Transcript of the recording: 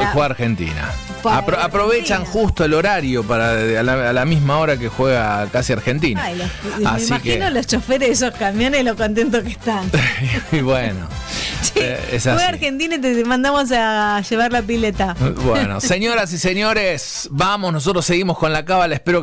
juega Argentina. Para Aprovechan Argentina. justo el horario para a la misma hora que juega casi Argentina. Ay, me Así imagino que, los choferes de esos camiones lo contentos que están. y bueno, Che, es juega así. Argentina y te mandamos a llevar la pileta. Bueno, señoras y señores, vamos, nosotros seguimos con la cábala. Espero